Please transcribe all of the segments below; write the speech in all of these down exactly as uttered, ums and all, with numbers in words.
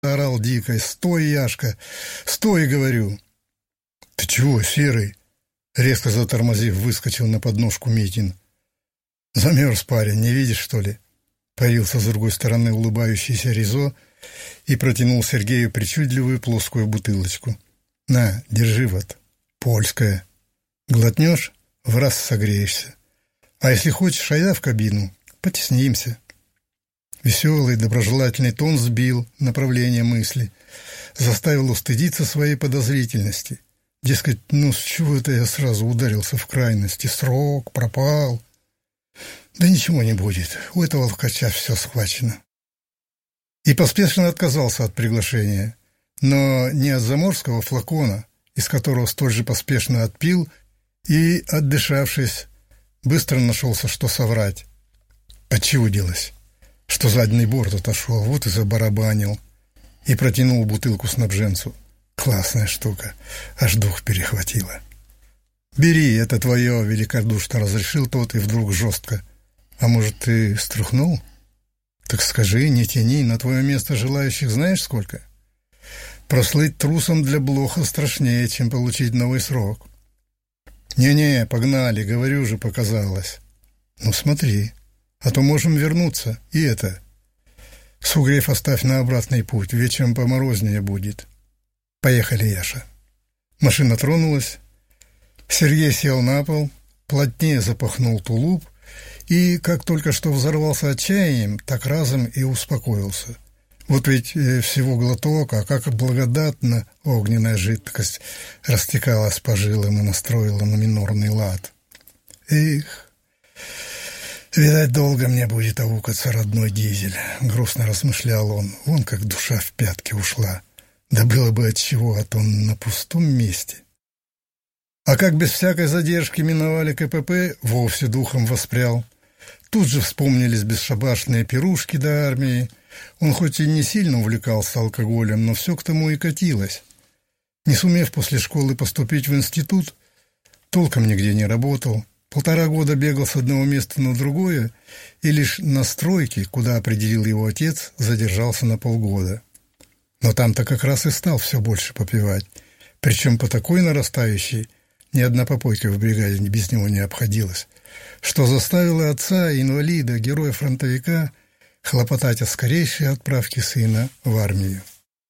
орал дико. «Стой, Яшка! Стой, говорю!» «Ты чего, Серый?» Резко затормозив, выскочил на подножку Митин. «Замерз парень, не видишь, что ли?» Появился с другой стороны улыбающийся Ризо и протянул Сергею причудливую плоскую бутылочку. «На, держи вот, польская. Глотнешь, в раз согреешься. А если хочешь, а я в кабину, потеснимся». Веселый, доброжелательный тон сбил направление мысли, заставил устыдиться своей подозрительности. Дескать, ну с чего это я сразу ударился в крайности? Срок, пропал. Да ничего не будет, у этого ловкача все схвачено. И поспешно отказался от приглашения, но не от заморского флакона, из которого столь же поспешно отпил, и, отдышавшись, быстро нашелся, что соврать. Отчего делось? Что задний борт отошел, вот и забарабанил, и протянул бутылку снабженцу. Классная штука, аж дух перехватило. «Бери, это твое», — великодушно разрешил тот, и вдруг жестко. «А может, ты струхнул? Так скажи, не тяни, на твое место желающих знаешь сколько? Прослыть трусом для блоха страшнее, чем получить новый срок». «Не-не, погнали, говорю же, показалось». «Ну смотри, а то можем вернуться, и это. Сугрев оставь на обратный путь, вечером поморознее будет. Поехали, Яша». Машина тронулась. Сергей сел на пол, плотнее запахнул тулуп и, как только что взорвался отчаянием, так разом и успокоился. Вот ведь всего глоток, а как благодатно огненная жидкость растекалась по жилам и настроила на минорный лад. «Эх, видать, долго мне будет аукаться родной дизель», — грустно размышлял он. Вон как душа в пятки ушла. Да было бы отчего, а то он на пустом месте. А как без всякой задержки миновали КПП, вовсе духом воспрял. Тут же вспомнились бесшабашные пирушки до армии. Он хоть и не сильно увлекался алкоголем, но все к тому и катилось. Не сумев после школы поступить в институт, толком нигде не работал. Полтора года бегал с одного места на другое, и лишь на стройке, куда определил его отец, задержался на полгода. Но там-то как раз и стал все больше попивать. Причем по такой нарастающей, ни одна попойка в бригаде без него не обходилась, что заставило отца, инвалида, героя-фронтовика, хлопотать о скорейшей отправке сына в армию.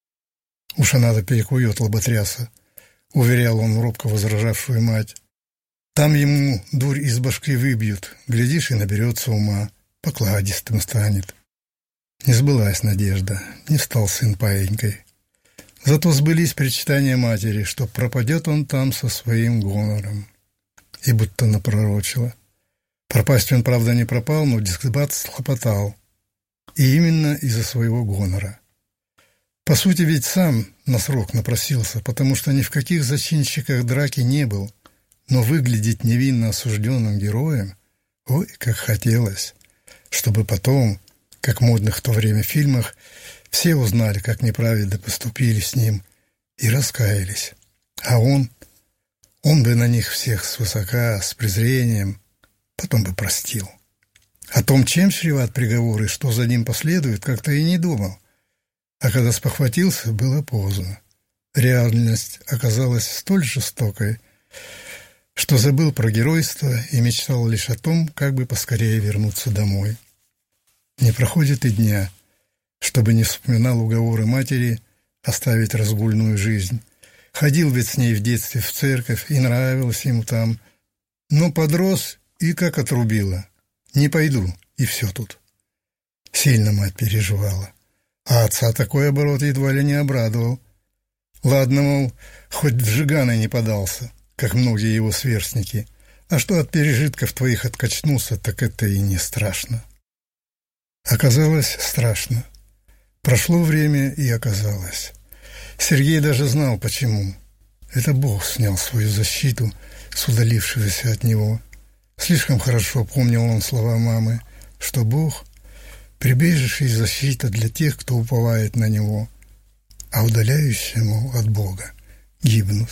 «Уж она-то перекует лоботряса», — уверял он робко возражавшую мать. «Там ему дурь из башки выбьют, глядишь, и наберется ума, покладистым станет». Не сбылась надежда, не стал сын паинькой. Зато сбылись причитания матери, что пропадет он там со своим гонором. И будто напророчило. Пропасть он, правда, не пропал, но дискбат схлопотал. И именно из-за своего гонора. По сути, ведь сам на срок напросился, потому что ни в каких зачинщиках драки не был, но выглядеть невинно осужденным героем, ой, как хотелось, чтобы потом, как в модных в то время фильмах, все узнали, как неправильно поступили с ним, и раскаялись. А он, он бы на них всех свысока, с презрением, потом бы простил. О том, чем чреват приговор и что за ним последует, как-то и не думал. А когда спохватился, было поздно. Реальность оказалась столь жестокой, что забыл про геройство и мечтал лишь о том, как бы поскорее вернуться домой. Не проходит и дня, чтобы не вспоминал уговоры матери оставить разгульную жизнь. Ходил ведь с ней в детстве в церковь, и нравилось ему там. Но подрос и как отрубило. Не пойду, и все тут. Сильно мать переживала. А отца такой оборот едва ли не обрадовал. Ладно, мол, хоть в жиганы не подался, как многие его сверстники. А что от пережитков твоих откачнулся, так это и не страшно. Оказалось страшно. Прошло время, и оказалось. Сергей даже знал, почему. Это Бог снял свою защиту с удалившегося от него. Слишком хорошо помнил он слова мамы, что Бог — прибежище и защита для тех, кто уповает на Него, а удаляющему от Бога гибнут.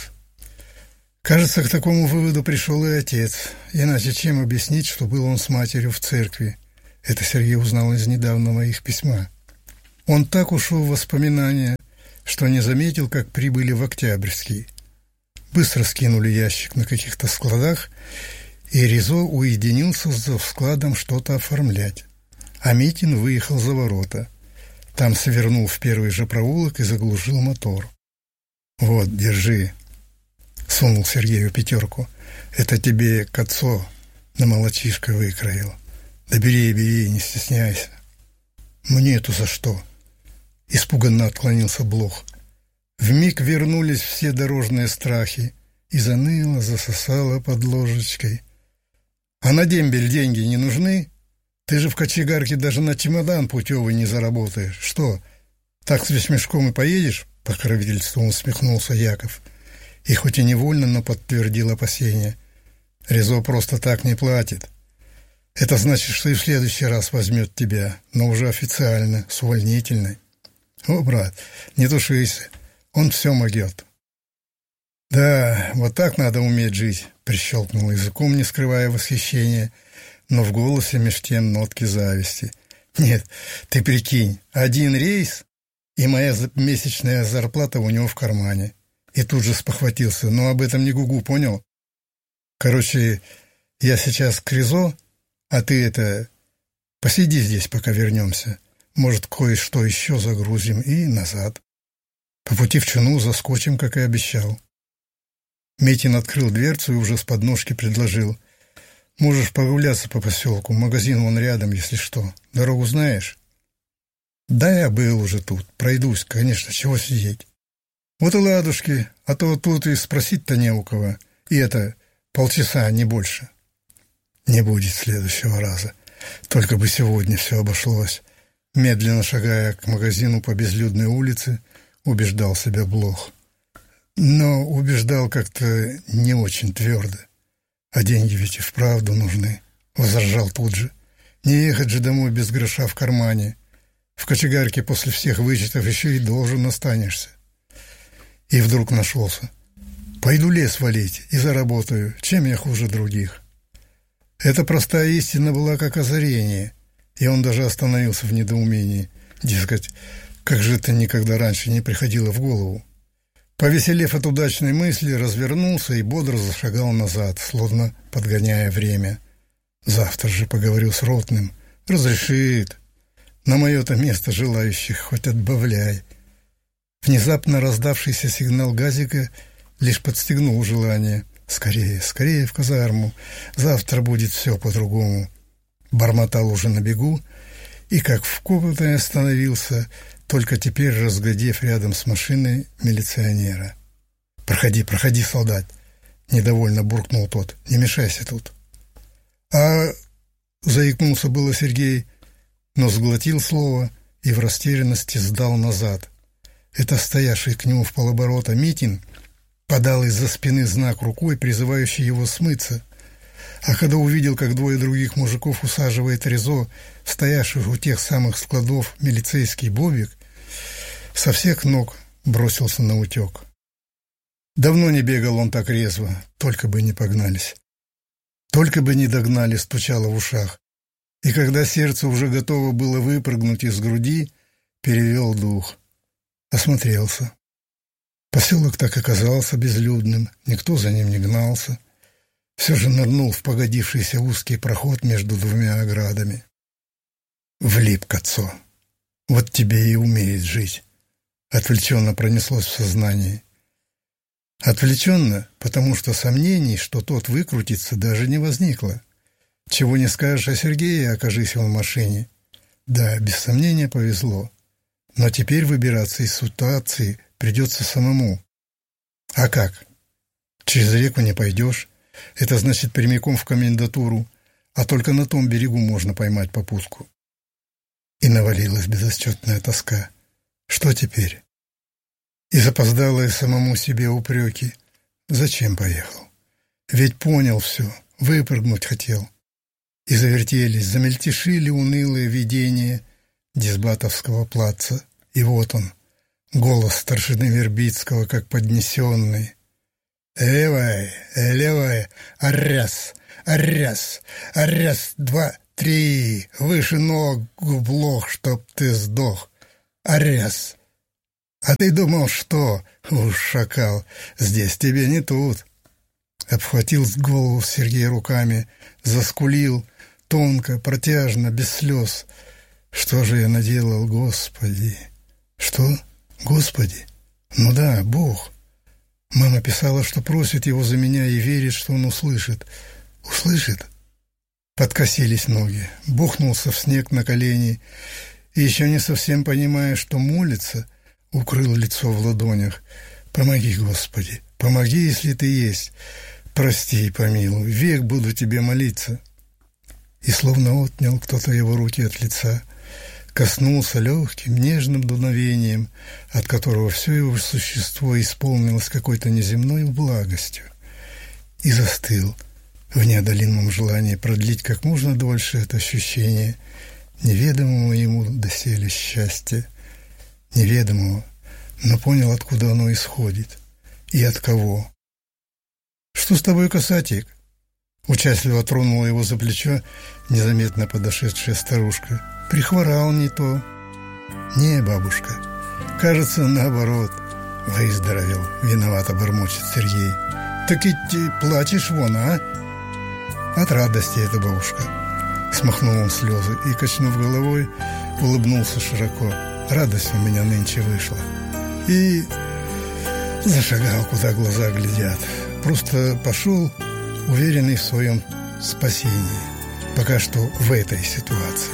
Кажется, к такому выводу пришел и отец, иначе чем объяснить, что был он с матерью в церкви. Это Сергей узнал из недавнего их письма. Он так ушел в воспоминания, что не заметил, как прибыли в Октябрьский. Быстро скинули ящик на каких-то складах, и Резо уединился за складом что-то оформлять. А Митин выехал за ворота. Там свернул в первый же проулок и заглушил мотор. «Вот, держи», — сунул Сергею пятерку. «Это тебе Кацо на молочишко выкроил. Да бери, бери, не стесняйся». «Мне-то за что?» — испуганно отклонился Блох. Вмиг вернулись все дорожные страхи, и заныло, засосало под ложечкой. «А на дембель деньги не нужны? Ты же в кочегарке даже на чемодан путевый не заработаешь. Что, так с вещмешком и поедешь?» — покровительством усмехнулся Яков. И хоть и невольно, но подтвердил опасения. «Резо просто так не платит. Это значит, что и в следующий раз возьмет тебя, но уже официально, с увольнительной. О, брат, не тушись, он все могет». «Да, вот так надо уметь жить», — прищелкнул языком, не скрывая восхищения, но в голосе меж тем нотки зависти. «Нет, ты прикинь, один рейс, и моя месячная зарплата у него в кармане». И тут же спохватился. «Ну, об этом не гугу, понял? Короче, я сейчас к Резо, а ты это... посиди здесь, пока вернемся. Может, кое-что еще загрузим и назад. По пути в Чуну заскочим, как и обещал». Митин открыл дверцу и уже с подножки предложил: «Можешь прогуляться по поселку, магазин вон рядом, если что. Дорогу знаешь?» «Да, я был уже тут. Пройдусь, конечно, чего сидеть». «Вот и ладушки, а то тут и спросить-то не у кого. И это, полчаса, не больше». «Не будет следующего раза. Только бы сегодня все обошлось». Медленно шагая к магазину по безлюдной улице, убеждал себя Блох. Но убеждал как-то не очень твердо. «А деньги ведь и вправду нужны», — возражал тут же. «Не ехать же домой без гроша в кармане. В кочегарке после всех вычетов еще и должен останешься». И вдруг нашелся. «Пойду лес валить и заработаю. Чем я хуже других?» Эта простая истина была как озарение, и он даже остановился в недоумении. Дескать, как же это никогда раньше не приходило в голову. Повеселев от удачной мысли, развернулся и бодро зашагал назад, словно подгоняя время. «Завтра же поговорю с ротным. Разрешит. На мое-то место желающих хоть отбавляй». Внезапно раздавшийся сигнал газика лишь подстегнул желание. «Скорее, скорее в казарму. Завтра будет все по-другому». Бормотал уже на бегу и, как вкопанный, остановился, только теперь разглядев рядом с машиной милиционера. «Проходи, проходи, солдат!» — недовольно буркнул тот. «Не мешайся тут». «А...» — заикнулся было Сергей, но сглотил слово и в растерянности сдал назад. Это стоявший к нему в полоборота Митин подал из-за спины знак рукой, призывающий его смыться. А когда увидел, как двое других мужиков усаживает Резо, стоявших у тех самых складов, милицейский Бобик, со всех ног бросился на утек. Давно не бегал он так резво, только бы не погнались. Только бы не догнали, стучало в ушах. И когда сердце уже готово было выпрыгнуть из груди, перевел дух. Осмотрелся. Поселок так оказался безлюдным, никто за ним не гнался. Все же нырнул в погодившийся узкий проход между двумя оградами. Влип к отцу. Вот тебе и умеет жить. Отвлеченно пронеслось в сознании. Отвлеченно, потому что сомнений, что тот выкрутится, даже не возникло. Чего не скажешь о Сергее, окажись он в машине. Да, без сомнения повезло. Но теперь выбираться из ситуации придется самому. А как? Через реку не пойдешь. Это значит прямиком в комендатуру, а только на том берегу можно поймать попутку. И навалилась безотчетная тоска. Что теперь? И запоздалые самому себе упреки. Зачем поехал? Ведь понял все, выпрыгнуть хотел. И завертелись, замельтешили унылые видения Дисбатовского плаца. И вот он, голос старшины Вербицкого, как поднесенный. «Левая, левая, аряс, аряс, аряс, два, три, выше ног, Блох, чтоб ты сдох». Арес! А ты думал, что? Уж, шакал, здесь тебе не тут. Обхватил голову Сергей руками, заскулил, тонко, протяжно, без слез. Что же я наделал, Господи? Что? Господи? Ну да, Бог. Мама писала, что просит его за меня и верит, что он услышит. Услышит? Подкосились ноги. Бухнулся в снег на колени и, еще не совсем понимая, что молится, укрыл лицо в ладонях. Помоги, Господи, помоги, если ты есть. Прости и помилуй, век буду тебе молиться. И словно отнял кто-то его руки от лица, коснулся легким, нежным дуновением, от которого все его существо исполнилось какой-то неземной благостью, и застыл в неодолимом желании продлить как можно дольше это ощущение неведомого ему доселе счастья, неведомого, но понял, откуда оно исходит и от кого. «Что с тобой, касатик?» Участливо тронула его за плечо незаметно подошедшая старушка. «Прихворал не то». «Не, бабушка, кажется, наоборот, выздоровел», — виновато бормочет Сергей. «Так и ты плачешь вон, а?» «От радости это, бабушка», — смахнул он слезы и, качнув головой, улыбнулся широко. «Радость у меня нынче вышла». И зашагал, куда глаза глядят. Просто пошел, уверенный в своем спасении, пока что в этой ситуации.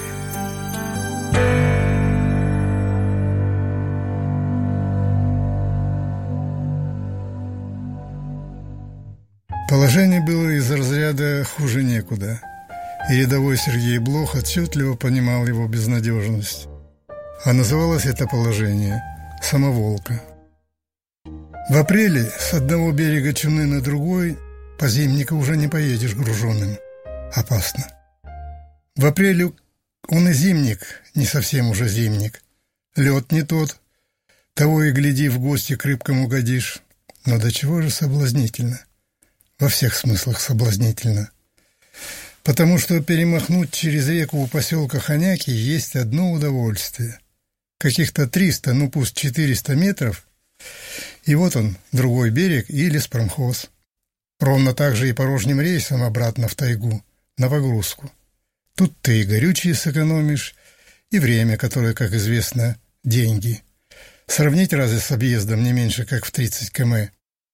Положение было из разряда «хуже некуда», и рядовой Сергей Блох отчетливо понимал его безнадежность. А называлось это положение «самоволка». В апреле с одного берега Чуны на другой по зимнику уже не поедешь груженным. Опасно. В апреле он и зимник, не совсем уже зимник. Лед не тот. Того и гляди, в гости к рыбкам угодишь. Но до чего же соблазнительно? Во всех смыслах соблазнительно. Потому что перемахнуть через реку у поселка Ханяки есть одно удовольствие. Каких-то триста, ну пусть четыреста метров, и вот он, другой берег и леспромхоз. Ровно так же и порожним рейсом обратно в тайгу, на погрузку. Тут ты и горючее сэкономишь, и время, которое, как известно, деньги. Сравнить разве с объездом не меньше, как в тридцать километров?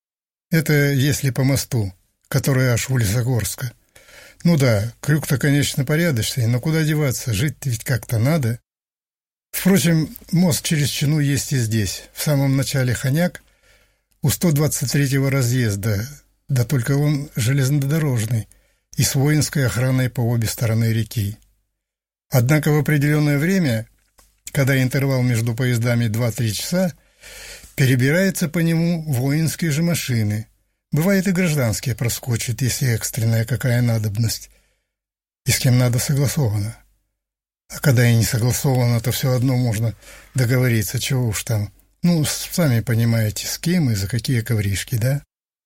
Это если по мосту, который аж у Лесогорска. Ну да, крюк-то, конечно, порядочный, но куда деваться, жить-то ведь как-то надо. Впрочем, мост через Чуну есть и здесь, в самом начале Ханяк, у сто двадцать третьего разъезда, да только он железнодорожный и с воинской охраной по обе стороны реки. Однако в определенное время, когда интервал между поездами два-три часа, перебираются по нему воинские же машины. Бывает и гражданские проскочат, если экстренная какая надобность, и с кем надо согласовано. А когда и не согласовано, то все одно можно договориться, чего уж там. Ну, сами понимаете, с кем и за какие ковришки, да?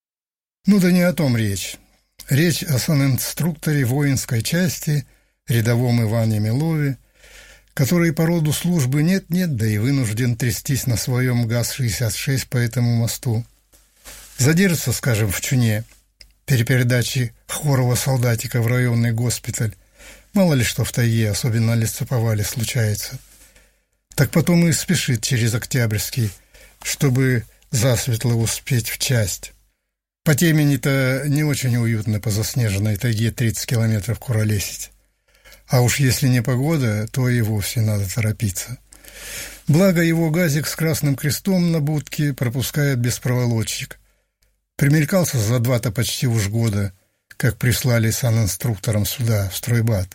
Ну да не о том речь. Речь о санинструкторе воинской части, рядовом Иване Милове, который по роду службы нет-нет, да и вынужден трястись на своем ГАЗ шестьдесят шесть по этому мосту. Задержится, скажем, в Чуне, перепередачи хворого солдатика в районный госпиталь. Мало ли что в тайге, особенно на лесоповале, случается. Так потом и спешит через Октябрьский, чтобы засветло успеть в часть. По темени-то не очень уютно по заснеженной тайге тридцать километров куролесить. А уж если не погода, то и вовсе надо торопиться. Благо его газик с красным крестом на будке пропускает без проволочек. Примелькался за два-то почти уж года, как прислали санинструктором сюда, в стройбат.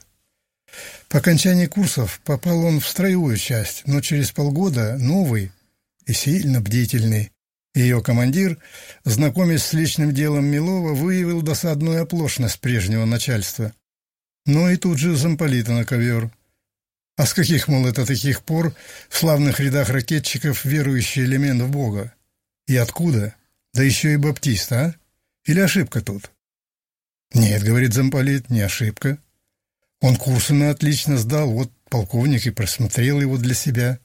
По окончании курсов попал он в строевую часть, но через полгода новый и сильно бдительный ее командир, знакомясь с личным делом Милова, выявил досадную оплошность прежнего начальства. Но и тут же замполита на ковер. А с каких, мол, это таких пор в славных рядах ракетчиков верующий элемент в Бога? И откуда? Да еще и баптист, а? Или ошибка тут? Нет, говорит замполит, не ошибка. Он курсы на отлично сдал, вот полковник и просмотрел его для себя.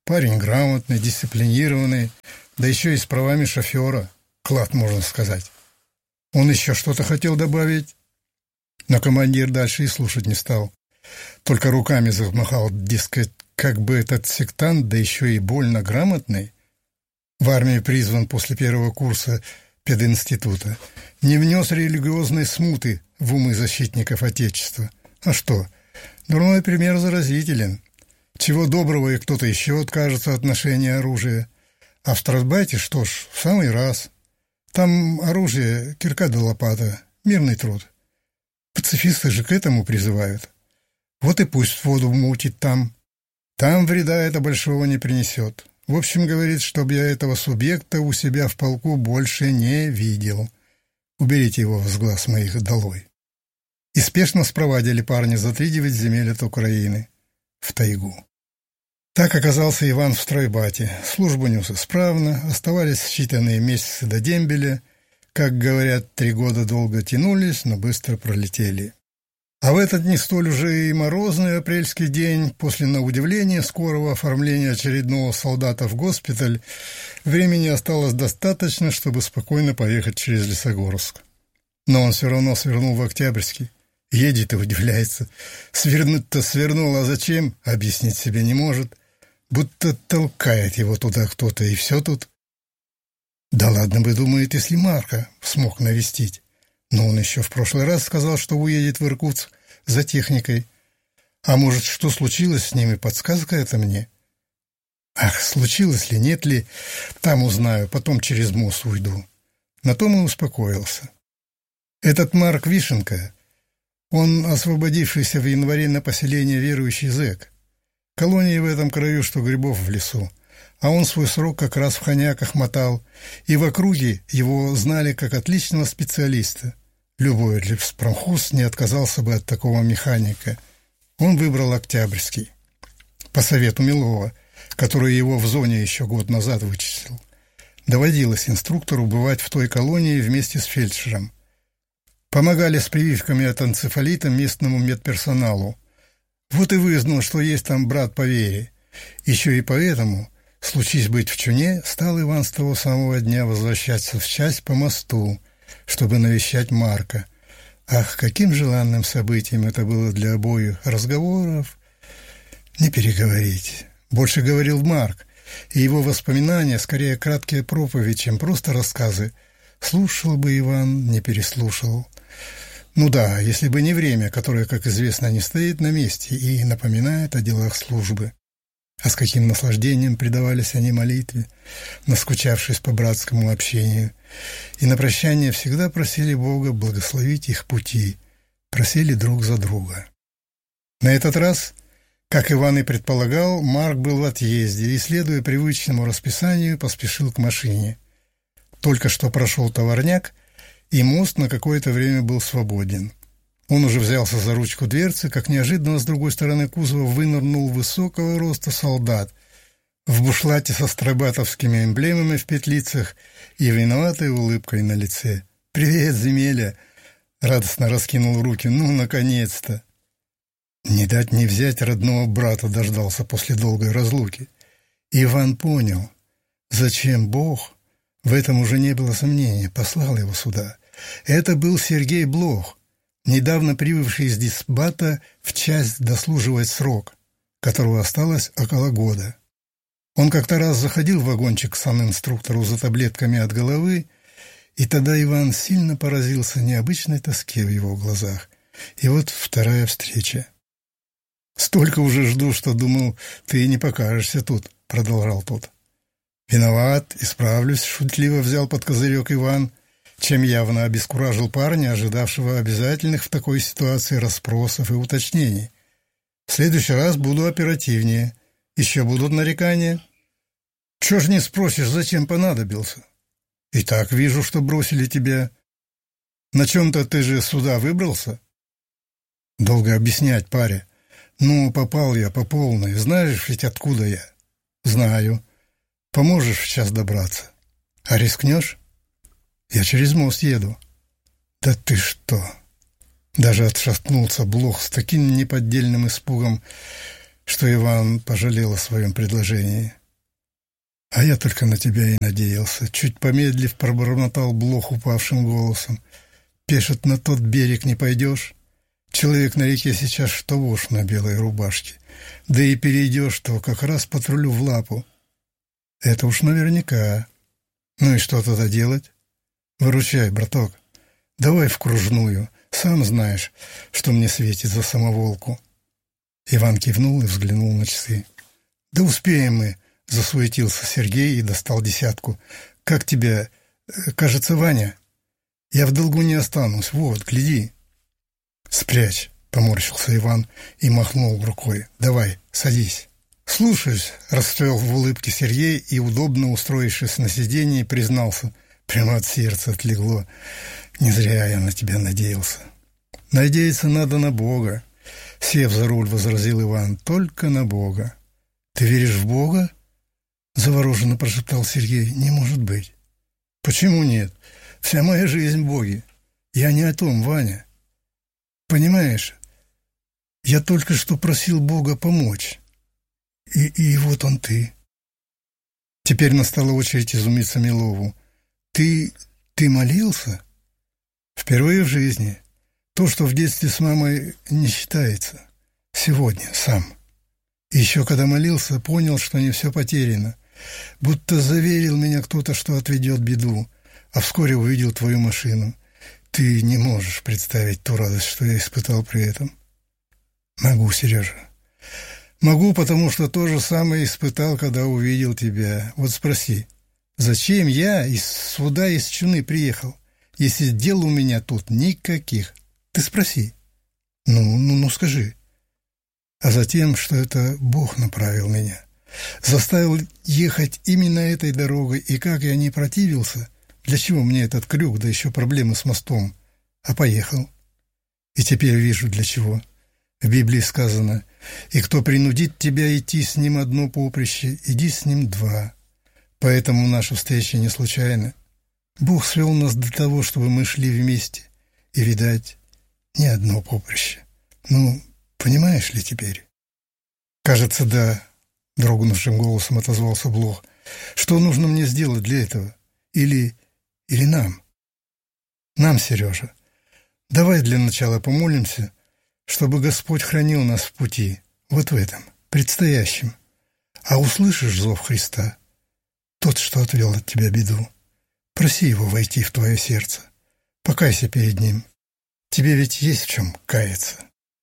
Парень грамотный, дисциплинированный, да еще и с правами шофера. Клад, можно сказать. Он еще что-то хотел добавить, но командир дальше и слушать не стал. Только руками замахал, дескать, как бы этот сектант, да еще и больно грамотный, в армию призван после первого курса пединститута, не внес религиозной смуты в умы защитников Отечества. А что? Дурной пример заразителен. Чего доброго, и кто-то еще откажется от ношения оружия. А в Страсбайте, что ж, в самый раз. Там оружие, кирка да лопата, мирный труд. Пацифисты же к этому призывают. Вот и пусть воду мутит там. Там вреда это большого не принесет. В общем, говорит, чтоб я этого субъекта у себя в полку больше не видел. Уберите его с глаз моих долой. И спешно спровадили парня за три девять земель от Украины в тайгу. Так оказался Иван в стройбате. Службу нес исправно, оставались считанные месяцы до дембеля. Как говорят, три года долго тянулись, но быстро пролетели. А в этот не столь уже и морозный апрельский день, после, на удивление, скорого оформления очередного солдата в госпиталь, времени осталось достаточно, чтобы спокойно поехать через Лесогорск. Но он все равно свернул в Октябрьский. Едет и удивляется. Свернуть-то свернул, а зачем? Объяснить себе не может. Будто толкает его туда кто-то, и все тут. Да ладно бы, думает, если Марка смог навестить. Но он еще в прошлый раз сказал, что уедет в Иркутск за техникой. А может, что случилось с ним, и подсказка это мне? Ах, случилось ли, нет ли, там узнаю, потом через мост уйду. На том и успокоился. Этот Марк Вишенко, он освободившийся в январе на поселение верующий зэк. Колонии в этом краю, что грибов в лесу. А он свой срок как раз в Хоняках мотал, и в округе его знали как отличного специалиста. Любой леспромхоз не отказался бы от такого механика. Он выбрал Октябрьский. По совету Милова, который его в зоне еще год назад вычислил. Доводилось инструктору бывать в той колонии вместе с фельдшером. Помогали с прививками от энцефалита местному медперсоналу. Вот и выяснил, что есть там брат по вере. Еще и поэтому, случись быть в Чуне, стал Иван с того самого дня возвращаться в часть по мосту, чтобы навещать Марка. Ах, каким желанным событием это было для обоих. Разговоров не переговорить. Больше говорил Марк, и его воспоминания скорее краткие проповеди, чем просто рассказы. Слушал бы Иван, не переслушал. Ну да, если бы не время, которое, как известно, не стоит на месте и напоминает о делах службы. А с каким наслаждением предавались они молитве, наскучавшись по братскому общению. И на прощание всегда просили Бога благословить их пути, просили друг за друга. На этот раз, как Иван и предполагал, Марк был в отъезде и, следуя привычному расписанию, поспешил к машине. Только что прошел товарняк, и мост на какое-то время был свободен. Он уже взялся за ручку дверцы, как неожиданно с другой стороны кузова вынырнул высокого роста солдат в бушлате со стройбатовскими эмблемами в петлицах и виноватой улыбкой на лице. «Привет, земеля!» — радостно раскинул руки. «Ну, наконец-то!» Не дать не взять родного брата дождался после долгой разлуки. Иван понял, зачем Бог, в этом уже не было сомнения, послал его сюда. Это был Сергей Блох, недавно прибывший из дисбата в часть дослуживать срок, которого осталось около года. Он как-то раз заходил в вагончик к санинструктору за таблетками от головы, и тогда Иван сильно поразился необычной тоске в его глазах. И вот вторая встреча. «Столько уже жду, что думал, ты не покажешься тут», — продолжал тот. «Виноват, исправлюсь», — шутливо взял под козырек Иван, чем явно обескуражил парня, ожидавшего обязательных в такой ситуации расспросов и уточнений. «В следующий раз буду оперативнее. Еще будут нарекания?» «Чего ж не спросишь, зачем понадобился?» «И так вижу, что бросили тебя. На чем-то ты же сюда выбрался?» «Долго объяснять, паря. Ну, попал я по полной. Знаешь ведь, откуда я?» «Знаю. Поможешь сейчас добраться? А рискнешь?» «Я через мост еду». «Да ты что!» Даже отшатнулся Блох с таким неподдельным испугом, что Иван пожалел о своем предложении. «А я только на тебя и надеялся», — чуть помедлив пробормотал Блох упавшим голосом. «Пешет на тот берег не пойдешь? Человек на реке сейчас что вошь на белой рубашке. Да и перейдешь, то как раз патрулю в лапу». «Это уж наверняка. Ну и что тогда делать? Выручай, браток. Давай в кружную. Сам знаешь, что мне светит за самоволку». Иван кивнул и взглянул на часы. «Да успеем мы», — засуетился Сергей и достал десятку. «Как тебя? Кажется, Ваня? Я в долгу не останусь. Вот, гляди». «Спрячь», — поморщился Иван и махнул рукой. «Давай, садись». «Слушаюсь», — расцвел в улыбке Сергей и, удобно устроившись на сиденье, признался. Прямо от сердца отлегло. «Не зря я на тебя надеялся». «Надеяться надо на Бога», — сев за руль, возразил Иван. «Только на Бога». «Ты веришь в Бога?» — завороженно прошептал Сергей. «Не может быть». «Почему нет? Вся моя жизнь в Боге. Я не о том, Ваня. Понимаешь, я только что просил Бога помочь. И, и вот он ты». Теперь настала очередь изумиться Милову. «Ты... ты молился?» «Впервые в жизни. То, что в детстве с мамой не считается. Сегодня сам. И еще когда молился, понял, что не все потеряно. Будто заверил меня кто-то, что отведет беду, а вскоре увидел твою машину. Ты не можешь представить ту радость, что я испытал при этом». «Могу, Сережа. Могу, потому что то же самое испытал, когда увидел тебя. Вот спроси, зачем я из суда из Чуны приехал, если дел у меня тут никаких? Ты спроси. Ну, ну, ну, скажи». «А затем, что это Бог направил меня, заставил ехать именно этой дорогой, и как я не противился, для чего мне этот крюк, да еще проблемы с мостом, а поехал. И теперь вижу, для чего. В Библии сказано: «И кто принудит тебя идти с ним одно поприще, иди с ним два». Поэтому наша встреча не случайна. Бог свел нас для того, чтобы мы шли вместе, и, видать, не одно поприще. Ну, понимаешь ли теперь?» «Кажется, да», — дрогнувшим голосом отозвался Блох. «Что нужно мне сделать для этого? Или... или нам?» «Нам, Сережа. Давай для начала помолимся, чтобы Господь хранил нас в пути, вот в этом, предстоящем. А услышишь зов Христа, тот, что отвел от тебя беду, проси Его войти в твое сердце. Покайся перед Ним. Тебе ведь есть в чем каяться».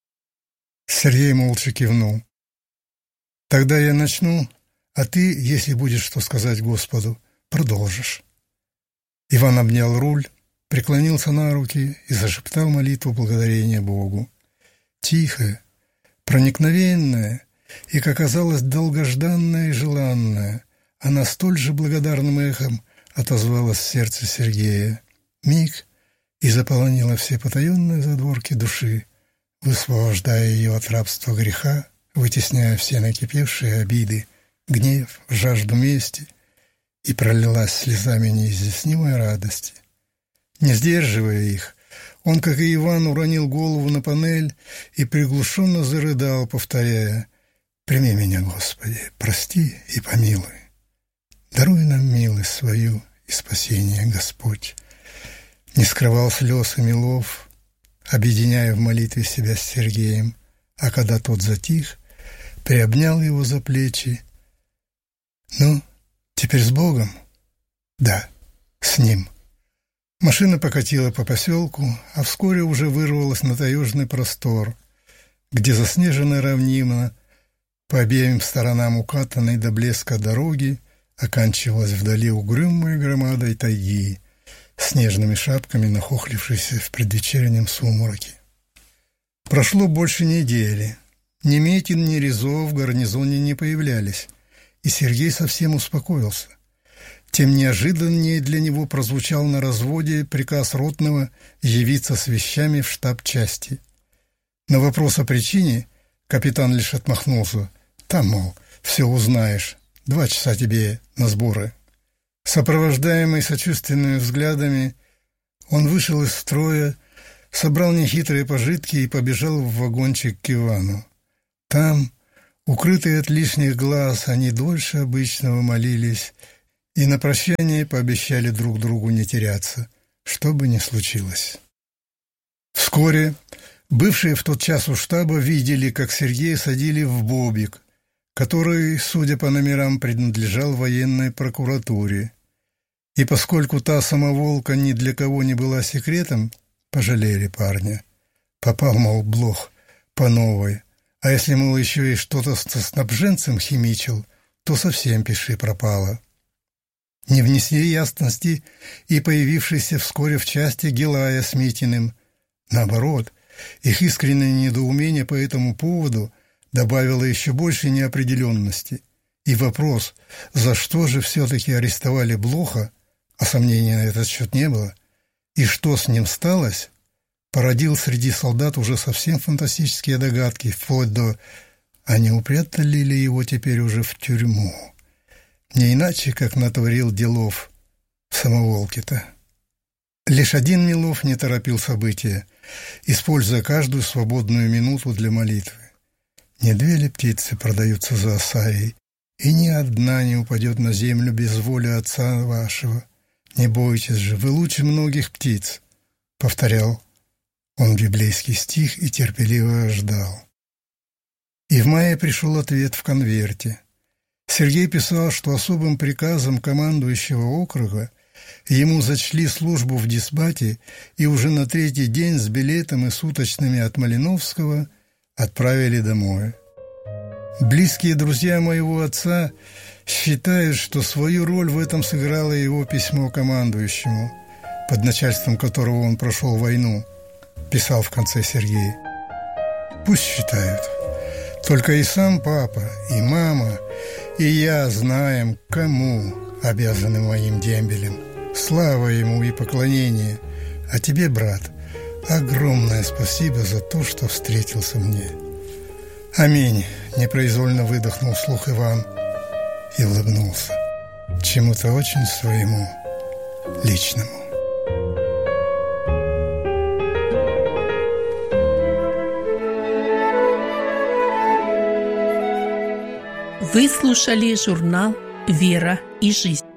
Сергей молча кивнул. «Тогда я начну, а ты, если будешь что сказать Господу, продолжишь». Иван обнял руль, преклонился на руки и зашептал молитву благодарения Богу. Тихая, проникновенная и, как оказалось, долгожданная и желанная, она столь же благодарным эхом отозвалась в сердце Сергея. Миг и заполонила все потаенные задворки души, высвобождая ее от рабства греха, вытесняя все накипевшие обиды, гнев, жажду мести, и пролилась слезами неизъяснимой радости. Не сдерживая их, он, как и Иван, уронил голову на панель и приглушенно зарыдал, повторяя: «Прими меня, Господи, прости и помилуй. Даруй нам милость свою и спасение, Господь». Не скрывал слез и Милов, объединяя в молитве себя с Сергеем, а когда тот затих, приобнял его за плечи. «Ну, теперь с Богом?» «Да, с Ним». Машина покатила по поселку, а вскоре уже вырвалась на таежный простор, где заснеженная равнина по обеим сторонам укатанной до блеска дороги оканчивалась вдали угрюмой громадой тайги, снежными шапками нахохлившейся в предвечернем сумраке. Прошло больше недели. Ни Метин, ни Резо в гарнизоне не появлялись, и Сергей совсем успокоился. Тем неожиданнее для него прозвучал на разводе приказ ротного явиться с вещами в штаб части. На вопрос о причине капитан лишь отмахнулся. «Там, мол, все узнаешь. Два часа тебе на сборы». Сопровождаемый сочувственными взглядами, он вышел из строя, собрал нехитрые пожитки и побежал в вагончик к Ивану. Там, Укрытые от лишних глаз, они дольше обычного молились и на прощание пообещали друг другу не теряться, что бы ни случилось. Вскоре бывшие в тот час у штаба видели, как Сергея садили в бобик, который, судя по номерам, принадлежал военной прокуратуре. И поскольку та самоволка ни для кого не была секретом, пожалели парня. Попал, мол, блох по новой. А если, мол, еще и что-то со снабженцем химичил, то совсем пиши пропало. Не внесли ясности и появившийся вскоре в части Гилая с Митиным. Наоборот, их искреннее недоумение по этому поводу добавило еще больше неопределенности. И вопрос, за что же все-таки арестовали Блоха, а сомнений на этот счет не было, и что с ним сталось, породил среди солдат уже совсем фантастические догадки, вплоть до «а не упрятали ли его теперь уже в тюрьму?» Не иначе, как натворил делов в самоволке-то. Лишь один Милов не торопил события, используя каждую свободную минуту для молитвы. Не две ли птицы продаются за осаей, и ни одна не упадет на землю без воли Отца вашего. Не бойтесь же, вы лучше многих птиц, — повторял он библейский стих и терпеливо ждал. И в мае пришел ответ в конверте. Сергей писал, что особым приказом командующего округа ему зачли службу в дисбате и уже на третий день с билетом и суточными от Малиновского отправили домой. Близкие друзья моего отца считают, что свою роль в этом сыграло его письмо командующему, под начальством которого он прошел войну, писал в конце Сергей. Пусть считают. Только и сам папа, и мама, и я знаем, кому обязаны моим дембелем. Слава ему и поклонение. А тебе, брат, огромное спасибо за то, что встретился мне. Аминь. Непроизвольно выдохнул вслух Иван и улыбнулся чему-то очень своему личному. Вы слушали журнал «Вера и жизнь».